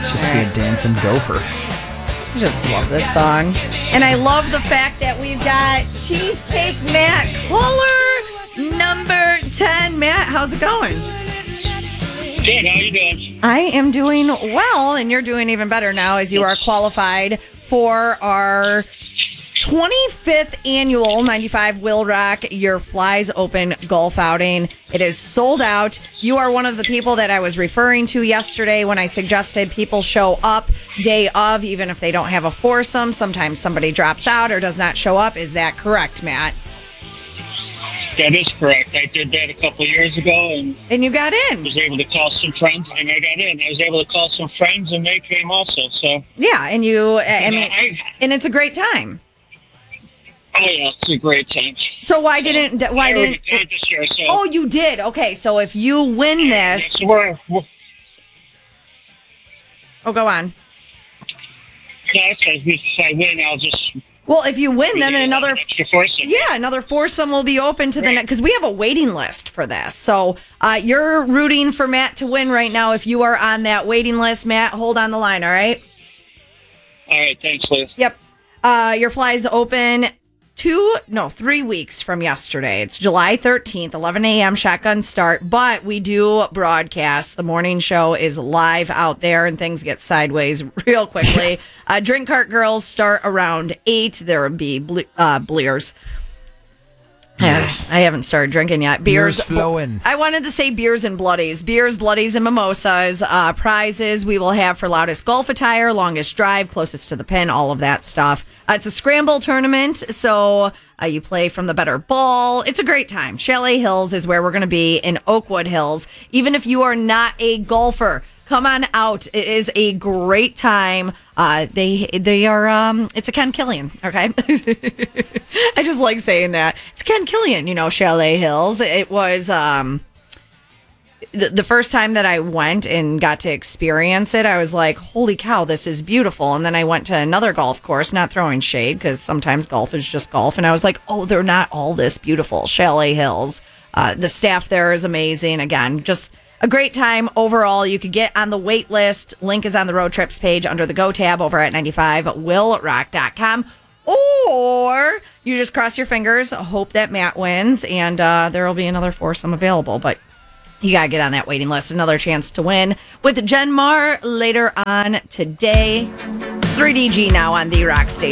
Just see a dancing gopher. I just love this song. And I love the fact that we've got Cheesecake Matt caller number 10. Matt, how's it going? Good, how you doing? I am doing well, and you're doing even better now as you are qualified for our 25th annual 95 Will Rock Your Flies Open golf outing. It is sold out. You are one of the people that I was referring to yesterday when I suggested people show up day of, even if they don't have a foursome. Sometimes somebody drops out or does not show up. Is that correct, Matt? That is correct. I did that a couple of years ago And you got in. was able to call some friends, and I got in. I was able to call some friends, and they came also. So Yeah, and and it's a great time. oh yeah, it's a great time. So why didn't I already paid this year, so Oh, you did. Okay, so if you win this, so we're oh, go on. if I win, I'll just Well, if you win, then another extra foursome. Yeah, another foursome will be open to the next, because we have a waiting list for this. So you're rooting for Matt to win right now. If you are on that waiting list, Matt, hold on the line, all right? All right, thanks, Liz. Yep. Your flies open 3 weeks from yesterday. It's July 13th, 11 a.m. shotgun start, but we do broadcast. The morning show is live out there, and things get sideways real quickly. Drink cart girls start around 8. There will be Bleers. Yes. I haven't started drinking yet. Beers flowing. I wanted to say beers and bloodies. Beers, bloodies, and mimosas. Prizes we will have for loudest golf attire, longest drive, closest to the pin, all of that stuff. It's a scramble tournament, so you play from the better ball. It's a great time. Chalet Hills is where we're going to be in Oakwood Hills. Even if you are not a golfer, come on out. It is a great time. They are, it's a Ken Killian, okay? I just like saying that. It's Ken Killian, Chalet Hills. It was, the first time that I went and got to experience it, I was like, holy cow, this is beautiful. And then I went to another golf course, not throwing shade, because sometimes golf is just golf. And I was like, oh, they're not all this beautiful. Chalet Hills. The staff there is amazing. Again, just a great time overall. You could get on the wait list. Link is on the road trips page under the Go tab over at 95willrock.com. Or you just cross your fingers, hope that Matt wins, and there will be another foursome available. But you got to get on that waiting list. Another chance to win with Jen Mar later on today. It's 3DG now on The Rock Station.